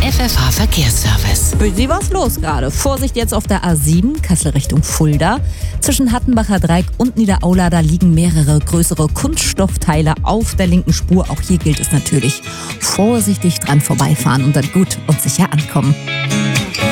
FFH Verkehrsservice. Für Sie war's los gerade. Vorsicht jetzt auf der A7, Kassel Richtung Fulda. Zwischen Hattenbacher Dreieck und Niederaula, da liegen mehrere größere Kunststoffteile auf der linken Spur. Auch hier gilt es natürlich, vorsichtig dran vorbeifahren und dann gut und sicher ankommen.